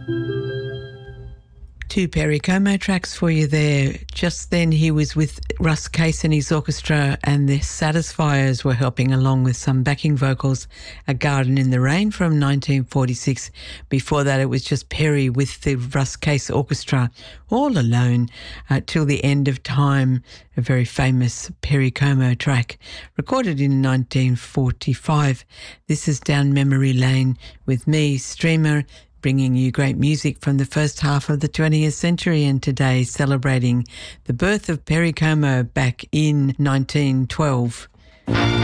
Two Perry Como tracks for you there. Just then he was with Russ Case and his orchestra, and the Satisfiers were helping along with some backing vocals. A Garden in the Rain from 1946. Before that it was just Perry with the Russ Case Orchestra, all alone, till the end of time, a very famous Perry Como track, recorded in 1945. This is Down Memory Lane with me, Streamer, bringing you great music from the first half of the 20th century, and today celebrating the birth of Perry Como back in 1912.